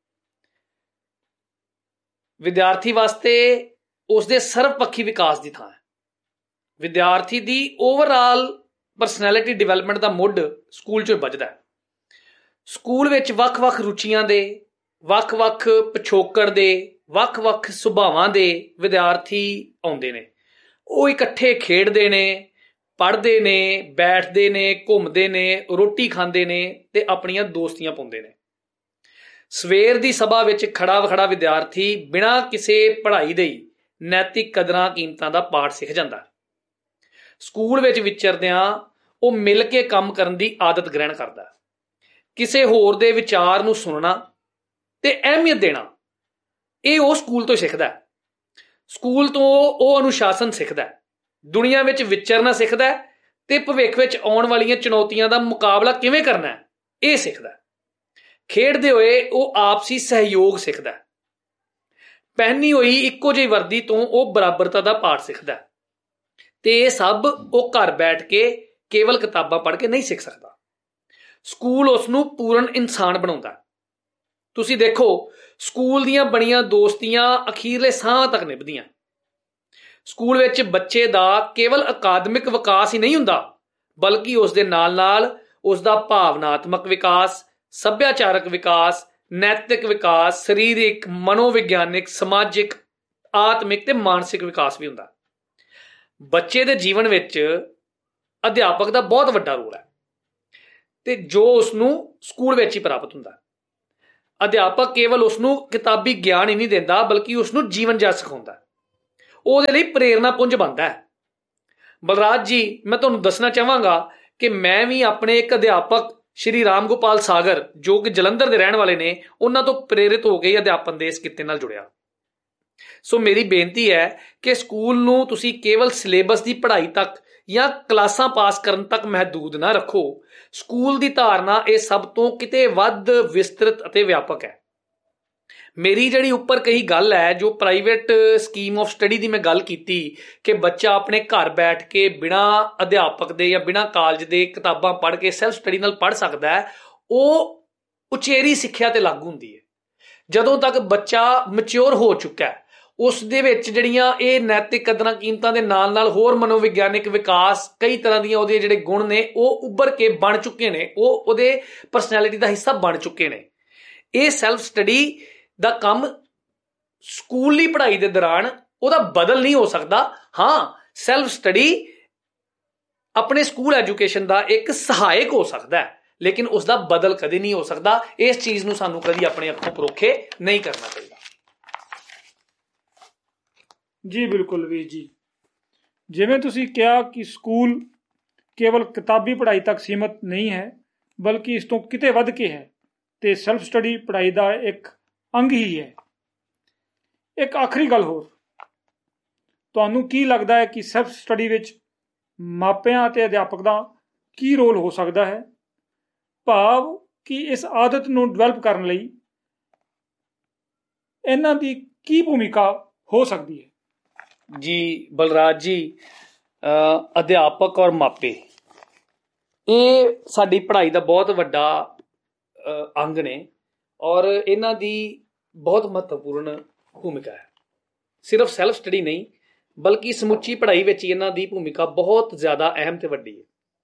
ਵਿਦਿਆਰਥੀ ਵਾਸਤੇ ਉਸਦੇ ਸਰਵਪੱਖੀ ਵਿਕਾਸ ਦੀ ਥਾਂ ਹੈ। ਵਿਦਿਆਰਥੀ ਦੀ ਓਵਰਆਲ ਪਰਸਨੈਲਿਟੀ ਡਿਵੈਲਪਮੈਂਟ ਦਾ ਮੁੱਢ ਸਕੂਲ 'ਚੋਂ ਵੱਜਦਾ ਹੈ। ਸਕੂਲ ਵਿੱਚ ਵੱਖ-ਵੱਖ ਰੁਚੀਆਂ ਦੇ, ਵੱਖ-ਵੱਖ ਪਿਛੋਕੜ ਦੇ, ਵੱਖ-ਵੱਖ ਸੁਭਾਵਾਂ ਦੇ ਵਿਦਿਆਰਥੀ ਆਉਂਦੇ ਨੇ। ਉਹ ਇਕੱਠੇ ਖੇਡਦੇ ਨੇ, ਪੜ੍ਹਦੇ ਨੇ, ਬੈਠਦੇ ਨੇ, ਘੁੰਮਦੇ ਨੇ, ਰੋਟੀ ਖਾਂਦੇ ਨੇ ਤੇ ਆਪਣੀਆਂ ਦੋਸਤੀਆਂ ਪਾਉਂਦੇ ਨੇ। ਸਵੇਰ ਦੀ ਸਭਾ ਵਿੱਚ ਖੜਾ ਵਖੜਾ ਵਿਦਿਆਰਥੀ ਬਿਨਾਂ ਕਿਸੇ ਪੜ੍ਹਾਈ ਦੇ ਹੀ ਨੈਤਿਕ ਕਦਰਾਂ ਕੀਮਤਾਂ ਦਾ ਪਾਠ ਸਿੱਖ ਜਾਂਦਾ। ਸਕੂਲ ਵਿੱਚ ਵਿਚਰਦਿਆਂ ਉਹ ਮਿਲ ਕੇ ਕੰਮ ਕਰਨ ਦੀ ਆਦਤ ਗ੍ਰਹਿਣ ਕਰਦਾ। ਕਿਸੇ ਹੋਰ ਦੇ ਵਿਚਾਰ ਨੂੰ ਸੁਣਨਾ ਤੇ ਅਹਿਮੀਅਤ ਦੇਣਾ, ਇਹ ਉਹ ਸਕੂਲ ਤੋਂ ਸਿੱਖਦਾ। ਸਕੂਲ ਤੋਂ ਉਹ ਅਨੁਸ਼ਾਸਨ ਸਿੱਖਦਾ, ਦੁਨੀਆ ਵਿੱਚ ਵਿਚਰਨਾ ਸਿੱਖਦਾ ਤੇ ਭਵਿੱਖ ਵਿੱਚ ਆਉਣ ਵਾਲੀਆਂ ਚੁਣੌਤੀਆਂ ਦਾ ਮੁਕਾਬਲਾ ਕਿਵੇਂ ਕਰਨਾ ਇਹ ਸਿੱਖਦਾ। ਖੇਡਦੇ ਹੋਏ ਉਹ ਆਪਸੀ ਸਹਿਯੋਗ ਸਿੱਖਦਾ। ਪਹਿਨੀ ਹੋਈ ਇੱਕੋ ਜਿਹੀ ਵਰਦੀ ਤੋਂ ਉਹ ਬਰਾਬਰਤਾ ਦਾ ਪਾਠ ਸਿੱਖਦਾ ਤੇ ਇਹ ਸਭ ਉਹ ਘਰ ਬੈਠ ਕੇ ਕੇਵਲ ਕਿਤਾਬਾਂ ਪੜ੍ਹ ਕੇ ਨਹੀਂ ਸਿੱਖ ਸਕਦਾ। ਸਕੂਲ ਉਸ ਨੂੰ ਪੂਰਨ ਇਨਸਾਨ ਬਣਾਉਂਦਾ। ਤੁਸੀਂ ਦੇਖੋ, ਸਕੂਲ ਦੀਆਂ ਬਣੀਆਂ ਦੋਸਤੀਆਂ ਅਖੀਰਲੇ ਸਾਹ ਤੱਕ ਨਿਭਦੀਆਂ। ਸਕੂਲ ਵਿੱਚ ਬੱਚੇ ਦਾ ਕੇਵਲ ਅਕਾਦਮਿਕ ਵਿਕਾਸ ਹੀ ਨਹੀਂ ਹੁੰਦਾ, ਬਲਕਿ ਉਸ ਦੇ ਨਾਲ ਨਾਲ ਉਸ ਦਾ ਭਾਵਨਾਤਮਕ ਵਿਕਾਸ, ਸੱਭਿਆਚਾਰਕ ਵਿਕਾਸ, ਨੈਤਿਕ ਵਿਕਾਸ, ਸਰੀਰਕ, ਮਨੋਵਿਗਿਆਨਿਕ, ਸਮਾਜਿਕ, ਆਤਮਿਕ ਤੇ ਮਾਨਸਿਕ ਵਿਕਾਸ ਵੀ ਹੁੰਦਾ। ਬੱਚੇ ਦੇ ਜੀਵਨ ਵਿੱਚ ਅਧਿਆਪਕ ਦਾ ਬਹੁਤ ਵੱਡਾ ਰੋਲ ਹੈ ਤੇ ਜੋ ਉਸ ਨੂੰ ਸਕੂਲ ਵਿੱਚ ਹੀ ਪ੍ਰਾਪਤ ਹੁੰਦਾ। ਅਧਿਆਪਕ ਕੇਵਲ ਉਸ ਨੂੰ ਕਿਤਾਬੀ ਗਿਆਨ ਹੀ ਨਹੀਂ ਦਿੰਦਾ, ਬਲਕਿ ਉਸ ਨੂੰ ਜੀਵਨ ਜੀਣਾ ਸਿਖਾਉਂਦਾ। ਉਹਦੇ ਲਈ ਪ੍ਰੇਰਨਾ ਪੁੰਜ ਬਣਦਾ ਹੈ। ਬਲਰਾਜ ਜੀ, ਮੈਂ ਤੁਹਾਨੂੰ ਦੱਸਣਾ ਚਾਹਾਂਗਾ ਕਿ ਮੈਂ ਵੀ ਆਪਣੇ ਇੱਕ ਅਧਿਆਪਕ ਸ਼੍ਰੀ ਰਾਮ ਗੋਪਾਲ ਸਾਗਰ, ਜੋ ਕਿ ਜਲੰਧਰ ਦੇ ਰਹਿਣ ਵਾਲੇ ਨੇ, ਉਹਨਾਂ ਤੋਂ ਪ੍ਰੇਰਿਤ ਹੋ ਕੇ ਅਧਿਆਪਨ ਦੇ ਇਸ ਕਿੱਤੇ ਨਾਲ ਜੁੜਿਆ। ਸੋ ਮੇਰੀ ਬੇਨਤੀ ਹੈ ਕਿ ਸਕੂਲ ਨੂੰ ਤੁਸੀਂ ਕੇਵਲ ਸਿਲੇਬਸ ਦੀ ਪੜ੍ਹਾਈ ਤੱਕ ਜਾਂ ਕਲਾਸਾਂ ਪਾਸ ਕਰਨ ਤੱਕ ਮਹਦੂਦ ਨਾ ਰੱਖੋ। ਸਕੂਲ ਦੀ ਧਾਰਨਾ ਇਹ ਸਭ ਤੋਂ ਕਿਤੇ ਵੱਧ ਵਿਸਤ੍ਰਿਤ ਅਤੇ ਵਿਆਪਕ ਹੈ। ਮੇਰੀ ਜਿਹੜੀ ਉੱਪਰ ਕਹੀ ਗੱਲ ਹੈ, ਜੋ ਪ੍ਰਾਈਵੇਟ ਸਕੀਮ ਆਫ ਸਟੱਡੀ ਦੀ ਮੈਂ ਗੱਲ ਕੀਤੀ ਕਿ ਬੱਚਾ ਆਪਣੇ ਘਰ ਬੈਠ ਕੇ ਬਿਨਾਂ ਅਧਿਆਪਕ ਦੇ ਜਾਂ ਬਿਨਾਂ ਕਾਲਜ ਦੇ ਕਿਤਾਬਾਂ ਪੜ੍ਹ ਕੇ ਸੈਲਫ ਸਟੱਡੀ ਨਾਲ ਪੜ੍ਹ ਸਕਦਾ ਹੈ, ਉਹ ਉਚੇਰੀ ਸਿੱਖਿਆ ਤੇ ਲਾਗੂ ਹੁੰਦੀ ਹੈ। ਜਦੋਂ ਤੱਕ ਬੱਚਾ ਮੈਚਿਓਰ ਹੋ ਚੁੱਕਾ ਹੈ, ਉਸ ਦੇ ਵਿੱਚ ਜਿਹੜੀਆਂ ਇਹ ਨੈਤਿਕ ਕਦਰਾਂ ਕੀਮਤਾਂ ਦੇ ਨਾਲ ਨਾਲ ਹੋਰ ਮਨੋਵਿਗਿਆਨਿਕ ਵਿਕਾਸ, ਕਈ ਤਰ੍ਹਾਂ ਦੀਆਂ ਉਹਦੇ ਜਿਹੜੇ ਗੁਣ ਨੇ ਉਹ ਉੱਭਰ ਕੇ ਬਣ ਚੁੱਕੇ ਨੇ, ਉਹ ਉਹਦੇ ਪਰਸਨੈਲਿਟੀ ਦਾ ਹਿੱਸਾ ਬਣ ਚੁੱਕੇ ਨੇ। ਇਹ ਸੈਲਫ ਸਟੱਡੀ ਦਾ ਕੰਮ ਸਕੂਲੀ ਪੜ੍ਹਾਈ ਦੇ ਦੌਰਾਨ ਉਹਦਾ ਬਦਲ ਨਹੀਂ ਹੋ ਸਕਦਾ। ਹਾਂ, ਸੈਲਫ ਸਟੱਡੀ ਆਪਣੇ ਸਕੂਲ ਐਜੂਕੇਸ਼ਨ ਦਾ ਇੱਕ ਸਹਾਇਕ ਹੋ ਸਕਦਾ ਹੈ, ਲੇਕਿਨ ਉਸ ਦਾ ਬਦਲ ਕਦੇ ਨਹੀਂ ਹੋ ਸਕਦਾ। ਇਸ ਚੀਜ਼ ਨੂੰ ਸਾਨੂੰ ਕਦੀ ਆਪਣੇ ਅੱਖੋਂ ਪਰੋਖੇ ਨਹੀਂ ਕਰਨਾ ਚਾਹੀਦਾ। ਜੀ ਬਿਲਕੁਲ ਵੀਰ ਜੀ, ਜਿਵੇਂ ਤੁਸੀਂ ਕਿਹਾ ਕਿ ਸਕੂਲ ਕੇਵਲ ਕਿਤਾਬੀ ਪੜ੍ਹਾਈ ਤੱਕ ਸੀਮਤ ਨਹੀਂ ਹੈ, ਬਲਕਿ ਇਸ ਤੋਂ ਕਿਤੇ ਵੱਧ ਕੇ ਹੈ ਤੇ ਸੈਲਫ ਸਟੱਡੀ ਪੜ੍ਹਾਈ ਦਾ ਇੱਕ ਅੰਗ ਹੀ ਹੈ। ਇੱਕ ਆਖਰੀ ਗੱਲ ਹੋਰ, ਤੁਹਾਨੂੰ ਕੀ ਲੱਗਦਾ ਹੈ ਕਿ ਸੈਲਫ ਸਟੱਡੀ ਵਿੱਚ ਮਾਪਿਆਂ ਅਤੇ ਅਧਿਆਪਕ ਦਾ ਕੀ ਰੋਲ ਹੋ ਸਕਦਾ ਹੈ? ਭਾਵ ਕਿ ਇਸ ਆਦਤ ਨੂੰ ਡਿਵੈਲਪ ਕਰਨ ਲਈ ਇਹਨਾਂ ਦੀ ਕੀ ਭੂਮਿਕਾ ਹੋ ਸਕਦੀ ਹੈ? ਜੀ ਬਲਰਾਜ ਜੀ, ਅਧਿਆਪਕ ਔਰ ਮਾਪੇ ਇਹ ਸਾਡੀ ਪੜ੍ਹਾਈ ਦਾ ਬਹੁਤ ਵੱਡਾ ਅੰਗ ਨੇ ਔਰ ਇਹਨਾਂ ਦੀ ਬਹੁਤ ਮਹੱਤਵਪੂਰਨ ਭੂਮਿਕਾ ਹੈ। ਸਿਰਫ ਸੈਲਫ ਸਟੱਡੀ ਨਹੀਂ, ਬਲਕਿ ਸਮੁੱਚੀ ਪੜ੍ਹਾਈ ਵਿੱਚ ਇਹਨਾਂ ਦੀ ਭੂਮਿਕਾ ਬਹੁਤ ਜ਼ਿਆਦਾ ਅਹਿਮ ਤੇ ਵੱਡੀ ਹੈ।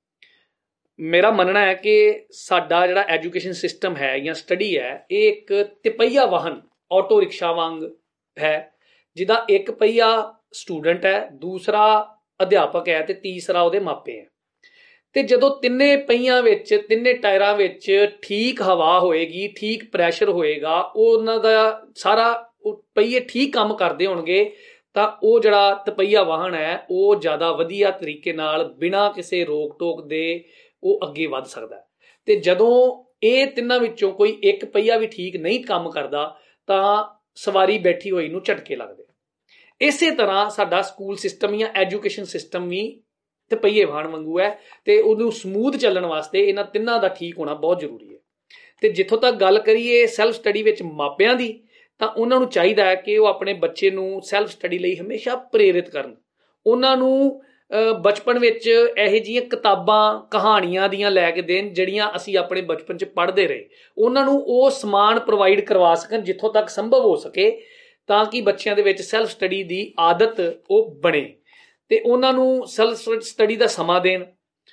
ਮੇਰਾ ਮੰਨਣਾ ਹੈ ਕਿ ਸਾਡਾ ਜਿਹੜਾ ਐਜੂਕੇਸ਼ਨ ਸਿਸਟਮ ਹੈ ਜਾਂ ਸਟੱਡੀ ਹੈ, ਇਹ ਇੱਕ ਤਿਪਹੀਆ ਵਾਹਨ ਆਟੋ ਰਿਕਸ਼ਾ ਵਾਂਗ ਹੈ, ਜਿਹਦਾ ਇੱਕ ਪਹੀਆ ਸਟੂਡੈਂਟ ਹੈ, ਦੂਸਰਾ ਅਧਿਆਪਕ ਹੈ ਤੇ ਤੀਸਰਾ ਉਹਦੇ ਮਾਪੇ ਹੈ। ਤੇ ਜਦੋਂ ਤਿੰਨੇ ਪਹੀਆਂ ਵਿੱਚ, ਤਿੰਨੇ ਟਾਇਰਾਂ ਵਿੱਚ ਠੀਕ ਹਵਾ ਹੋਏਗੀ, ਠੀਕ ਪ੍ਰੈਸ਼ਰ ਹੋਏਗਾ, ਉਹਨਾਂ ਦਾ ਸਾਰਾ ਪਹੀਏ ਠੀਕ ਕੰਮ ਕਰਦੇ ਹੋਣਗੇ, ਤਾਂ ਉਹ ਜਿਹੜਾ ਤਿਪਹੀਆ ਵਾਹਨ ਹੈ ਉਹ ਜ਼ਿਆਦਾ ਵਧੀਆ ਤਰੀਕੇ ਨਾਲ ਬਿਨਾਂ ਕਿਸੇ ਰੋਕ ਟੋਕ ਦੇ ਉਹ ਅੱਗੇ ਵੱਧ ਸਕਦਾ ਹੈ। ਤੇ ਜਦੋਂ ਇਹ ਤਿੰਨਾਂ ਵਿੱਚੋਂ ਕੋਈ ਇੱਕ ਪਹੀਆ ਵੀ ਠੀਕ ਨਹੀਂ ਕੰਮ ਕਰਦਾ ਤਾਂ ਸਵਾਰੀ ਬੈਠੀ ਹੋਈ ਨੂੰ ਝਟਕੇ ਲੱਗਦੇ। ਇਸੇ ਤਰ੍ਹਾਂ ਸਾਡਾ ਸਕੂਲ ਸਿਸਟਮ ਜਾਂ ਐਜੂਕੇਸ਼ਨ ਸਿਸਟਮ ਵੀ ਤਿਪਹੀਏ ਵਾਹਨ ਵਾਂਗੂ ਹੈ ਤੇ ਉਹਨੂੰ ਸਮੂਥ ਚੱਲਣ ਵਾਸਤੇ ਇਹਨਾਂ ਤਿੰਨਾਂ ਦਾ ਠੀਕ ਹੋਣਾ ਬਹੁਤ ਜ਼ਰੂਰੀ ਹੈ। ਤੇ ਜਿੱਥੋਂ ਤੱਕ ਗੱਲ ਕਰੀਏ ਸੈਲਫ ਸਟੱਡੀ ਵਿੱਚ ਮਾਪਿਆਂ ਦੀ, ਤਾਂ ਉਹਨਾਂ ਨੂੰ ਚਾਹੀਦਾ ਹੈ ਕਿ ਉਹ ਆਪਣੇ ਬੱਚੇ ਨੂੰ ਸੈਲਫ ਸਟੱਡੀ ਲਈ ਹਮੇਸ਼ਾ ਪ੍ਰੇਰਿਤ ਕਰਨ। ਉਹਨਾਂ ਨੂੰ ਬਚਪਨ ਵਿੱਚ ਇਹੋ ਜਿਹੀਆਂ ਕਿਤਾਬਾਂ ਕਹਾਣੀਆਂ ਦੀਆਂ ਲੈ ਕੇ ਦੇਣ ਜਿਹੜੀਆਂ ਅਸੀਂ ਆਪਣੇ ਬਚਪਨ 'ਚ ਪੜ੍ਹਦੇ ਰਹੇ। ਉਹਨਾਂ ਨੂੰ ਉਹ ਸਮਾਨ ਪ੍ਰੋਵਾਈਡ ਕਰਵਾ ਸਕਣ ਜਿੱਥੋਂ ਤੱਕ ਸੰਭਵ ਹੋ ਸਕੇ, ਤਾਂ ਕਿ ਬੱਚਿਆਂ ਦੇ ਵਿੱਚ ਸੈਲਫ ਸਟੱਡੀ ਦੀ ਆਦਤ ਉਹ ਬਣੇ ਤੇ ਉਹਨਾਂ ਨੂੰ ਸੈਲਫ ਸਟੱਡੀ ਦਾ ਸਮਾਂ ਦੇਣ।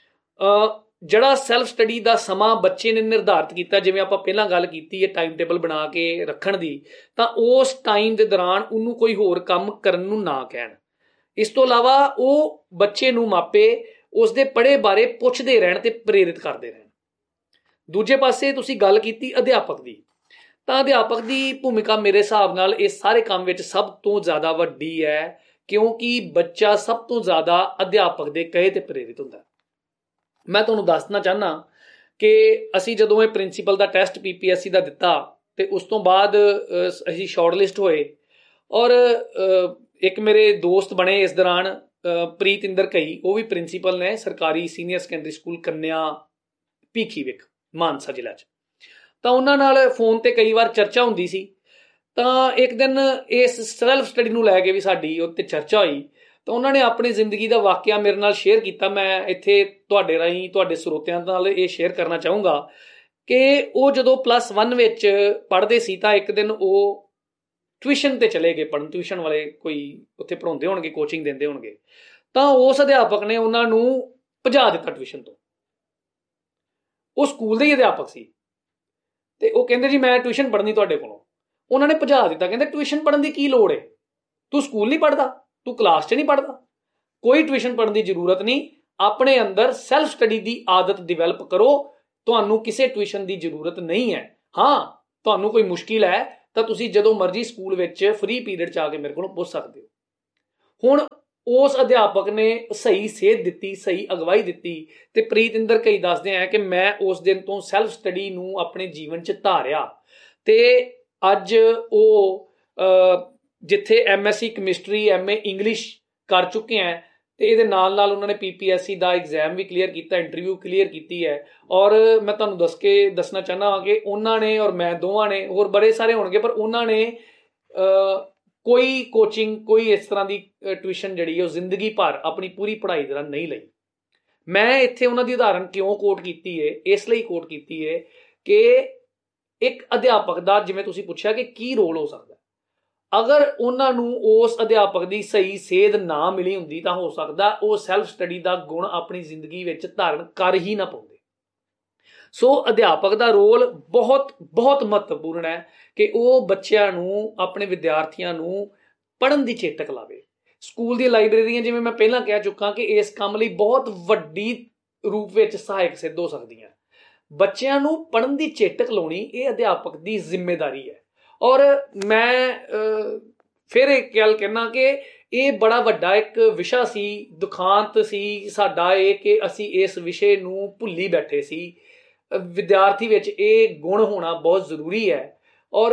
ਜਿਹੜਾ ਸੈਲਫ ਸਟੱਡੀ ਦਾ ਸਮਾਂ ਬੱਚੇ ਨੇ ਨਿਰਧਾਰਿਤ ਕੀਤਾ, ਜਿਵੇਂ ਆਪਾਂ ਪਹਿਲਾਂ ਗੱਲ ਕੀਤੀ ਹੈ ਟਾਈਮ ਟੇਬਲ ਬਣਾ ਕੇ ਰੱਖਣ ਦੀ, ਤਾਂ ਉਸ ਟਾਈਮ ਦੇ ਦੌਰਾਨ ਉਹਨੂੰ ਕੋਈ ਹੋਰ ਕੰਮ ਕਰਨ ਨੂੰ ਨਾ ਕਹਿਣ। ਇਸ ਤੋਂ ਇਲਾਵਾ ਉਹ ਬੱਚੇ ਨੂੰ ਮਾਪੇ ਉਸ ਦੇ ਪੜ੍ਹੇ ਬਾਰੇ ਪੁੱਛਦੇ ਰਹਿਣ ਤੇ ਪ੍ਰੇਰਿਤ ਕਰਦੇ ਰਹਿਣ। ਦੂਜੇ ਪਾਸੇ ਤੁਸੀਂ ਗੱਲ ਕੀਤੀ ਅਧਿਆਪਕ ਦੀ, ਤਾਂ ਅਧਿਆਪਕ ਦੀ ਭੂਮਿਕਾ ਮੇਰੇ ਹਿਸਾਬ ਨਾਲ ਇਸ ਸਾਰੇ ਕੰਮ ਵਿੱਚ ਸਭ ਤੋਂ ਜ਼ਿਆਦਾ ਵੱਡੀ ਹੈ, ਕਿਉਂਕਿ ਬੱਚਾ ਸਭ ਤੋਂ ਜ਼ਿਆਦਾ ਅਧਿਆਪਕ ਦੇ ਕਹੇ ਤੇ ਪ੍ਰੇਰਿਤ ਹੁੰਦਾ। ਮੈਂ ਤੁਹਾਨੂੰ ਦੱਸਣਾ ਚਾਹੁੰਦਾ ਕਿ ਅਸੀਂ ਜਦੋਂ ਇਹ ਪ੍ਰਿੰਸੀਪਲ ਦਾ ਟੈਸਟ PPSC ਦਾ ਦਿੱਤਾ ਤੇ ਉਸ ਤੋਂ ਬਾਅਦ ਅਸੀਂ ਸ਼ਾਰਟਲਿਸਟ ਹੋਏ ਔਰ ਇੱਕ ਮੇਰੇ ਦੋਸਤ ਬਣੇ ਇਸ ਦੌਰਾਨ, ਪ੍ਰੀਤਿੰਦਰ ਕਈ, ਉਹ ਵੀ ਪ੍ਰਿੰਸੀਪਲ ਨੇ ਸਰਕਾਰੀ ਸੀਨੀਅਰ ਸੈਕੰਡਰੀ ਸਕੂਲ ਕੰਨਿਆ ਭੀਖੀ ਵਿਖ ਮਾਨਸਾ ਜ਼ਿਲ੍ਹਾ 'ਚ। ਤਾਂ ਉਹਨਾਂ ਨਾਲ ਫੋਨ ਤੇ ਕਈ ਵਾਰ ਚਰਚਾ ਹੁੰਦੀ ਸੀ। ਤਾਂ ਇੱਕ ਦਿਨ ਇਸ ਸੈਲਫ ਸਟੱਡੀ ਨੂੰ ਲੈ ਕੇ ਵੀ ਸਾਡੀ ਉੱਤੇ ਚਰਚਾ ਹੋਈ, ਤਾਂ ਉਹਨਾਂ ਨੇ ਆਪਣੀ ਜ਼ਿੰਦਗੀ ਦਾ ਵਾਕਿਆ ਮੇਰੇ ਨਾਲ ਸ਼ੇਅਰ ਕੀਤਾ। ਮੈਂ ਇੱਥੇ ਤੁਹਾਡੇ ਰਾਹੀਂ ਤੁਹਾਡੇ ਸਰੋਤਿਆਂ ਨਾਲ ਇਹ ਸ਼ੇਅਰ ਕਰਨਾ ਚਾਹੂੰਗਾ ਕਿ ਉਹ ਜਦੋਂ +1 ਵਿੱਚ ਪੜ੍ਹਦੇ ਸੀ ਤਾਂ ਇੱਕ ਦਿਨ ਉਹ ਟਿਊਸ਼ਨ ਤੇ ਚਲੇ ਗਏ ਪੜ੍ਹਨ। ਟਿਊਸ਼ਨ ਵਾਲੇ ਕੋਈ ਉੱਥੇ ਪੜ੍ਹਾਉਂਦੇ ਹੋਣਗੇ, ਕੋਚਿੰਗ ਦਿੰਦੇ ਹੋਣਗੇ, ਤਾਂ ਉਸ ਅਧਿਆਪਕ ਨੇ ਉਹਨਾਂ ਨੂੰ ਭਜਾ ਦਿੱਤਾ ਟਿਊਸ਼ਨ ਤੋਂ। ਉਹ ਸਕੂਲ ਦੇ ਹੀ ਅਧਿਆਪਕ ਸੀ ਤੇ ਉਹ ਕਹਿੰਦੇ ਜੀ ਮੈਂ ਟਿਊਸ਼ਨ ਪੜ੍ਹਨੀ ਤੁਹਾਡੇ ਕੋਲੋਂ। ਉਹਨਾਂ ਨੇ ਭਜਾ ਦਿੱਤਾ, ਕਹਿੰਦੇ ਟਿਊਸ਼ਨ ਪੜ੍ਹਨ ਦੀ ਕੀ ਲੋੜ ਹੈ, ਤੂੰ ਸਕੂਲ ਨਹੀਂ ਪੜ੍ਹਦਾ, ਤੂੰ ਕਲਾਸ 'ਚ ਨਹੀਂ ਪੜ੍ਹਦਾ, ਕੋਈ ਟਿਊਸ਼ਨ ਪੜ੍ਹਨ ਦੀ ਜ਼ਰੂਰਤ ਨਹੀਂ, ਆਪਣੇ ਅੰਦਰ ਸੈਲਫ ਸਟੱਡੀ ਦੀ ਆਦਤ ਡਿਵੈਲਪ ਕਰੋ, ਤੁਹਾਨੂੰ ਕਿਸੇ ਟਿਊਸ਼ਨ ਦੀ ਜ਼ਰੂਰਤ ਨਹੀਂ ਹੈ। ਹਾਂ, ਤੁਹਾਨੂੰ ਕੋਈ ਮੁਸ਼ਕਿਲ ਹੈ ਤਾਂ ਤੁਸੀਂ ਜਦੋਂ ਮਰਜ਼ੀ ਸਕੂਲ ਵਿੱਚ ਫ੍ਰੀ ਪੀਰੀਅਡ 'ਚ ਆ ਕੇ ਮੇਰੇ ਕੋਲੋਂ ਪੁੱਛ ਸਕਦੇ ਹੋ। ਹੁਣ ਉਸ ਅਧਿਆਪਕ ਨੇ ਸਹੀ ਸੇਧ ਦਿੱਤੀ, ਸਹੀ ਅਗਵਾਈ ਦਿੱਤੀ, ਤੇ ਪ੍ਰੀਤਿੰਦਰ ਕਈ ਦੱਸਦੇ ਆ ਕਿ ਮੈਂ ਉਸ ਦਿਨ ਤੋਂ ਸੈਲਫ ਸਟੱਡੀ ਨੂੰ ਆਪਣੇ ਜੀਵਨ 'ਚ ਧਾਰਿਆ ਤੇ ਅੱਜ ਉਹ ਜਿੱਥੇ MSc ਕੈਮਿਸਟਰੀ MA ਇੰਗਲਿਸ਼ ਕਰ ਚੁੱਕੇ ਆ ਤੇ ਇਹਦੇ ਨਾਲ ਨਾਲ ਉਹਨਾਂ ਨੇ PPSC ਦਾ ਐਗਜ਼ਾਮ ਵੀ ਕਲੀਅਰ ਕੀਤਾ, ਇੰਟਰਵਿਊ ਕਲੀਅਰ ਕੀਤੀ ਹੈ। ਔਰ ਮੈਂ ਤੁਹਾਨੂੰ ਦੱਸਣਾ ਚਾਹੁੰਦਾ ਹਾਂ ਕਿ ਉਹਨਾਂ ਨੇ ਔਰ ਮੈਂ ਦੋਵਾਂ ਨੇ, ਹੋਰ ਬੜੇ ਸਾਰੇ ਹੋਣਗੇ, ਪਰ ਉਹਨਾਂ ਨੇ ਕੋਈ ਕੋਚਿੰਗ, ਕੋਈ ਇਸ ਤਰ੍ਹਾਂ ਦੀ ਟਿਊਸ਼ਨ ਜਿਹੜੀ ਹੈ ਉਹ ਜ਼ਿੰਦਗੀ ਭਰ ਆਪਣੀ ਪੂਰੀ ਪੜ੍ਹਾਈ ਦੌਰਾਨ ਨਹੀਂ ਲਈ। ਮੈਂ ਇੱਥੇ ਉਹਨਾਂ ਦੀ ਉਦਾਹਰਨ ਕਿਉਂ ਕੋਟ ਕੀਤੀ ਹੈ? ਇਸ ਲਈ ਕੋਟ ਕੀਤੀ ਹੈ ਕਿ ਇੱਕ ਅਧਿਆਪਕ ਦਾ, ਜਿਵੇਂ ਤੁਸੀਂ ਪੁੱਛਿਆ ਕਿ ਕੀ ਰੋਲ ਹੋ ਸਕਦਾ, ਅਗਰ ਉਹਨਾਂ ਨੂੰ ਉਸ ਅਧਿਆਪਕ ਦੀ ਸਹੀ ਸੇਧ ਨਾ ਮਿਲੀ ਹੁੰਦੀ ਤਾਂ ਹੋ ਸਕਦਾ ਉਹ ਸੈਲਫ ਸਟੱਡੀ ਦਾ ਗੁਣ ਆਪਣੀ ਜ਼ਿੰਦਗੀ ਵਿੱਚ ਧਾਰਨ ਕਰ ਹੀ ਨਾ ਪਾਉਂਦੇ। ਸੋ ਅਧਿਆਪਕ ਦਾ ਰੋਲ ਬਹੁਤ ਬਹੁਤ ਮਹੱਤਵਪੂਰਨ ਹੈ ਕਿ ਉਹ ਬੱਚਿਆਂ ਨੂੰ, ਆਪਣੇ ਵਿਦਿਆਰਥੀਆਂ ਨੂੰ ਪੜ੍ਹਨ ਦੀ ਚੇਤਕ ਲਾਵੇ। ਸਕੂਲ ਦੀਆਂ ਲਾਇਬ੍ਰੇਰੀਆਂ, ਜਿਵੇਂ ਮੈਂ ਪਹਿਲਾਂ ਕਹਿ ਚੁੱਕਾ, ਕਿ ਇਸ ਕੰਮ ਲਈ ਬਹੁਤ ਵੱਡੀ ਰੂਪ ਵਿੱਚ ਸਹਾਇਕ ਸਿੱਧ ਹੋ ਸਕਦੀਆਂ। ਬੱਚਿਆਂ ਨੂੰ ਪੜ੍ਹਨ ਦੀ ਚੇਤਕ ਲਾਉਣੀ ਇਹ ਅਧਿਆਪਕ ਦੀ ਜ਼ਿੰਮੇਵਾਰੀ ਹੈ। ਔਰ ਮੈਂ ਫਿਰ ਇੱਕ ਗੱਲ ਕਹਿਣਾ ਕਿ ਇਹ ਬੜਾ ਵੱਡਾ ਇੱਕ ਵਿਸ਼ਾ ਸੀ, ਦੁਖਾਂਤ ਸੀ ਸਾਡਾ ਇਹ ਕਿ ਅਸੀਂ ਇਸ ਵਿਸ਼ੇ ਨੂੰ ਭੁੱਲੀ ਬੈਠੇ ਸੀ। ਵਿਦਿਆਰਥੀ ਵਿੱਚ ਇਹ ਗੁਣ ਹੋਣਾ ਬਹੁਤ ਜ਼ਰੂਰੀ ਹੈ। ਔਰ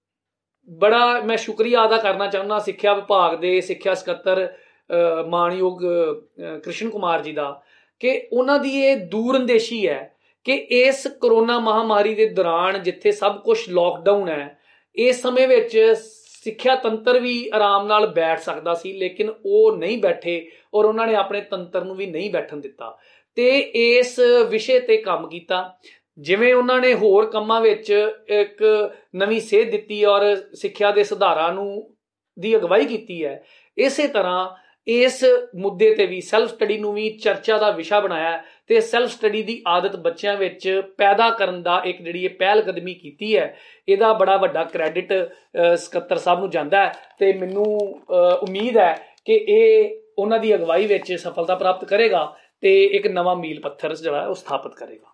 ਬੜਾ ਮੈਂ ਸ਼ੁਕਰੀਆ ਅਦਾ ਕਰਨਾ ਚਾਹੁੰਦਾ ਸਿੱਖਿਆ ਵਿਭਾਗ ਦੇ ਸਿੱਖਿਆ ਸਕੱਤਰ ਮਾਣਯੋਗ ਕ੍ਰਿਸ਼ਨ ਕੁਮਾਰ ਜੀ ਦਾ, ਕਿ ਉਹਨਾਂ ਦੀ ਇਹ ਦੂਰਅੰਦੇਸ਼ੀ ਹੈ ਕਿ ਇਸ ਕਰੋਨਾ ਮਹਾਮਾਰੀ ਦੇ ਦੌਰਾਨ ਜਿੱਥੇ ਸਭ ਕੁਝ ਲੋਕਡਾਊਨ ਹੈ, ਇਸ ਸਮੇਂ ਵਿੱਚ ਸਿੱਖਿਆ ਤੰਤਰ ਵੀ ਆਰਾਮ ਨਾਲ ਬੈਠ ਸਕਦਾ ਸੀ, ਲੇਕਿਨ ਉਹ ਨਹੀਂ ਬੈਠੇ ਔਰ ਉਹਨਾਂ ਨੇ ਆਪਣੇ ਤੰਤਰ ਨੂੰ ਵੀ ਨਹੀਂ ਬੈਠਣ ਦਿੱਤਾ ਤੇ ਇਸ ਵਿਸ਼ੇ ਤੇ ਕੰਮ ਕੀਤਾ। ਜਿਵੇਂ ਉਹਨਾਂ ਨੇ ਹੋਰ ਕੰਮਾਂ ਵਿੱਚ ਇੱਕ ਨਵੀਂ ਸੇਧ ਦਿੱਤੀ ਔਰ ਸਿੱਖਿਆ ਦੇ ਸੁਧਾਰਾਂ ਨੂੰ ਦੀ ਅਗਵਾਈ ਕੀਤੀ ਹੈ, ਇਸੇ ਤਰ੍ਹਾਂ ਇਸ ਮੁੱਦੇ ਤੇ ਵੀ ਸੈਲਫ ਸਟੱਡੀ ਨੂੰ ਵੀ ਚਰਚਾ ਦਾ ਵਿਸ਼ਾ ਬਣਾਇਆ ਤੇ ਸੈਲਫ ਸਟੱਡੀ ਦੀ ਆਦਤ ਬੱਚਿਆਂ ਵਿੱਚ ਪੈਦਾ ਕਰਨ ਦਾ ਇੱਕ ਜਿਹੜੀ ਇਹ ਪਹਿਲ ਕਦਮੀ ਕੀਤੀ ਹੈ, ਇਹਦਾ ਬੜਾ ਵੱਡਾ ਕ੍ਰੈਡਿਟ ਸਕੱਤਰ ਸਾਹਿਬ ਨੂੰ ਜਾਂਦਾ ਹੈ ਤੇ ਮੈਨੂੰ ਉਮੀਦ ਹੈ ਕਿ ਇਹ ਉਹਨਾਂ ਦੀ ਅਗਵਾਈ ਵਿੱਚ ਸਫਲਤਾ ਪ੍ਰਾਪਤ ਕਰੇਗਾ ਤੇ ਇੱਕ ਨਵਾਂ ਮੀਲ ਪੱਥਰ ਜਿਹੜਾ ਉਹ ਸਥਾਪਿਤ ਕਰੇਗਾ।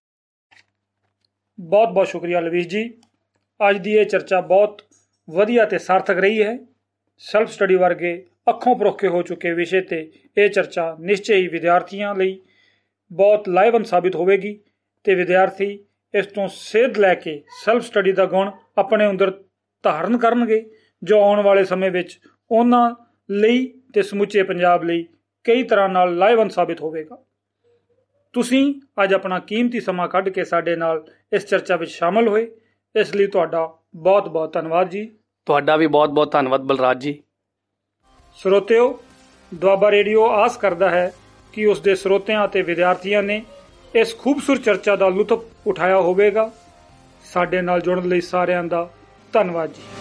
ਬਹੁਤ ਬਹੁਤ ਸ਼ੁਕਰੀਆ ਲਵੀਸ਼ ਜੀ। ਅੱਜ ਦੀ ਇਹ ਚਰਚਾ ਬਹੁਤ ਵਧੀਆ ਤੇ ਸਾਰਥਕ ਰਹੀ ਹੈ। ਸੈਲਫ ਸਟੱਡੀ ਵਰਗੇ ਅੱਖੋਂ ਪਰੋਖੇ ਹੋ ਚੁੱਕੇ ਵਿਸ਼ੇ ਤੇ ਇਹ ਚਰਚਾ ਨਿਸ਼ਚੈ ਹੀ ਵਿਦਿਆਰਥੀਆਂ ਲਈ ਬਹੁਤ ਲਾਹੇਵੰਦ ਸਾਬਿਤ ਹੋਵੇਗੀ ਤੇ ਵਿਦਿਆਰਥੀ ਇਸ ਤੋਂ ਸੇਧ ਲੈ ਕੇ ਸੈਲਫ ਸਟੱਡੀ ਦਾ ਗੁਣ ਆਪਣੇ ਅੰਦਰ ਧਾਰਨ ਕਰਨਗੇ, ਜੋ ਆਉਣ ਵਾਲੇ ਸਮੇਂ ਵਿੱਚ ਉਹਨਾਂ ਲਈ ਤੇ ਸਮੁੱਚੇ ਪੰਜਾਬ ਲਈ ਕਈ ਤਰ੍ਹਾਂ ਨਾਲ ਲਾਹੇਵੰਦ ਸਾਬਿਤ ਹੋਵੇਗਾ। ਤੁਸੀਂ ਅੱਜ ਆਪਣਾ ਕੀਮਤੀ ਸਮਾਂ ਕੱਢ ਕੇ ਸਾਡੇ ਨਾਲ ਇਸ ਚਰਚਾ ਵਿੱਚ ਸ਼ਾਮਲ ਹੋਏ, ਇਸ ਲਈ ਤੁਹਾਡਾ ਬਹੁਤ ਬਹੁਤ ਧੰਨਵਾਦ ਜੀ। ਤੁਹਾਡਾ ਵੀ ਬਹੁਤ ਬਹੁਤ ਧੰਨਵਾਦ ਬਲਰਾਜ ਜੀ। ਸਰੋਤਿਓ, ਦੁਆਬਾ ਰੇਡੀਓ ਆਸ ਕਰਦਾ ਹੈ ਕਿ ਉਸ ਦੇ ਸਰੋਤਿਆਂ ਅਤੇ ਵਿਦਿਆਰਥੀਆਂ ਨੇ ਇਸ ਖੂਬਸੂਰਤ ਚਰਚਾ ਦਾ ਲੁਤਫ ਉਠਾਇਆ ਹੋਵੇਗਾ। ਸਾਡੇ ਨਾਲ ਜੁੜਨ ਲਈ ਸਾਰਿਆਂ ਦਾ ਧੰਨਵਾਦ ਜੀ।